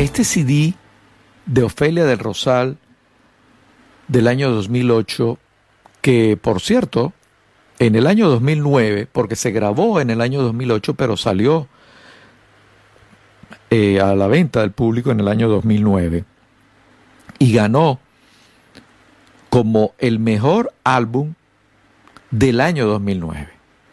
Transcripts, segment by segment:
Este CD de Ofelia del Rosal del año 2008, que por cierto, en el año 2009, porque se grabó en el año 2008, pero salió a la venta del público en el año 2009 y ganó como el mejor álbum del año 2009.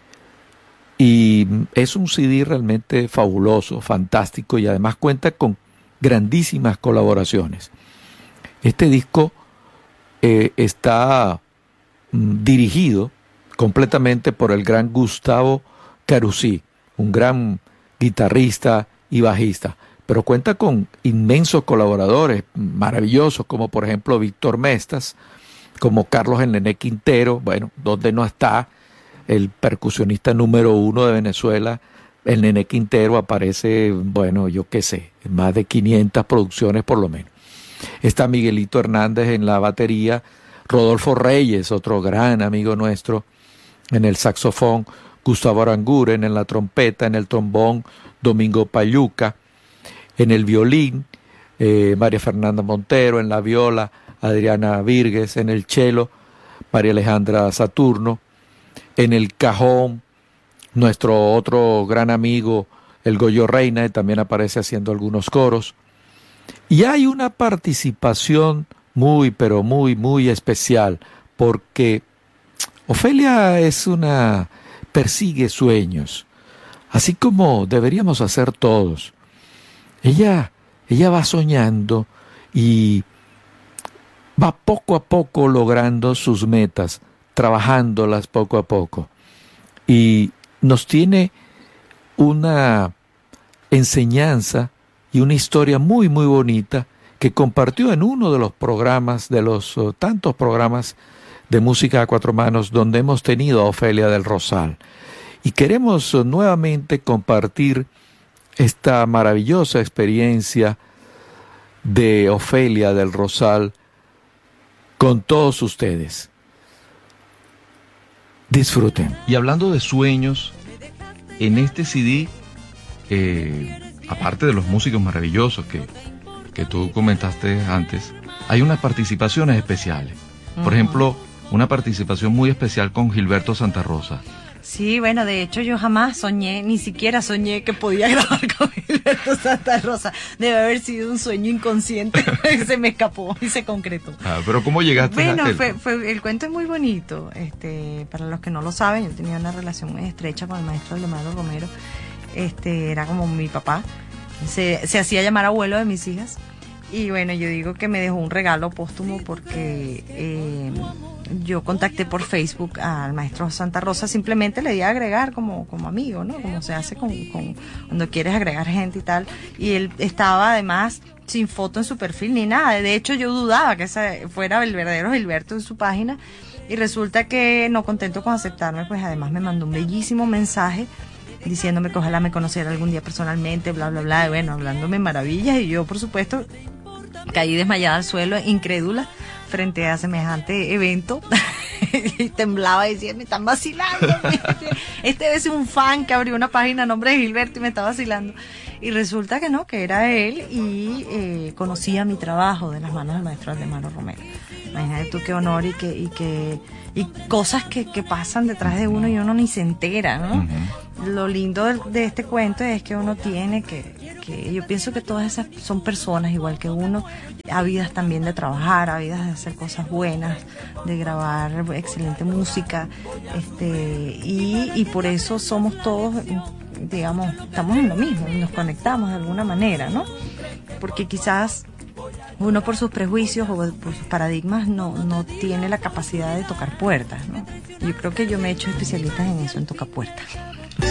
Y es un CD realmente fabuloso, fantástico, y además cuenta con grandísimas colaboraciones. Este disco está dirigido completamente por el gran Gustavo Carusi, un gran guitarrista y bajista, pero cuenta con inmensos colaboradores maravillosos, como por ejemplo Víctor Mestas, como Carlos el Nené Quintero, bueno, donde no está el percusionista número 1 de Venezuela, el Nené Quintero, aparece, bueno, yo qué sé, en más de 500 producciones por lo menos. Está Miguelito Hernández en la batería, Rodolfo Reyes, otro gran amigo nuestro, en el saxofón, Gustavo Aranguren en la trompeta, en el trombón, Domingo Payuca, en el violín, María Fernanda Montero, en la viola, Adriana Virgues, en el cello, María Alejandra Saturno, en el cajón, nuestro otro gran amigo, el Goyo Reina, también aparece haciendo algunos coros. Y hay una participación muy, pero muy, muy especial, porque Ofelia persigue sueños, así como deberíamos hacer todos. Ella va soñando y va poco a poco logrando sus metas, trabajándolas poco a poco. Y nos tiene una enseñanza y una historia muy, muy bonita que compartió en uno de los programas, de los tantos programas de música a cuatro manos donde hemos tenido a Ofelia del Rosal. Y queremos nuevamente compartir esta maravillosa experiencia de Ofelia del Rosal con todos ustedes. Disfruten. Y hablando de sueños, en este CD, aparte de los músicos maravillosos que tú comentaste antes, hay unas participaciones especiales. Por ejemplo, una participación muy especial con Gilberto Santa Rosa. Sí, bueno, de hecho yo jamás soñé, ni siquiera soñé que podía grabar con Gilberto Santa Rosa. Debe haber sido un sueño inconsciente, se me escapó y se concretó. Pero ¿cómo llegaste a él? El cuento es muy bonito. Para los que no lo saben, yo tenía una relación muy estrecha con el maestro Aldemaro Romero. Era como mi papá. Se hacía llamar abuelo de mis hijas. Y bueno, yo digo que me dejó un regalo póstumo porque yo contacté por Facebook al maestro Santa Rosa, simplemente le di a agregar como amigo, ¿no? Como se hace cuando quieres agregar gente y tal. Y él estaba además sin foto en su perfil ni nada. De hecho, yo dudaba que ese fuera el verdadero Gilberto en su página. Y resulta que, no contento con aceptarme, pues además me mandó un bellísimo mensaje diciéndome que ojalá me conociera algún día personalmente, bla, bla, bla. Y bueno, hablándome maravillas. Y yo, por supuesto, caí desmayada al suelo, incrédula, frente a semejante evento. Y temblaba y decía, me están vacilando. Este debe ser un fan que abrió una página a nombre de Gilberto y me está vacilando. Y resulta que no, que era él, y conocía mi trabajo de las manos del maestro Aldemaro Romero. Imagínate tú qué honor y cosas que pasan detrás de uno y uno ni se entera, ¿no? Uh-huh. Lo lindo de este cuento es que uno tiene que yo pienso que todas esas son personas igual que uno, ávidas también de trabajar, ávidas de hacer cosas buenas, de grabar excelente música, y por eso somos todos, digamos, estamos en lo mismo, nos conectamos de alguna manera, ¿no? Porque quizás uno por sus prejuicios o por sus paradigmas no tiene la capacidad de tocar puertas, ¿no? Yo creo que yo me he hecho especialista en eso, en tocar puertas.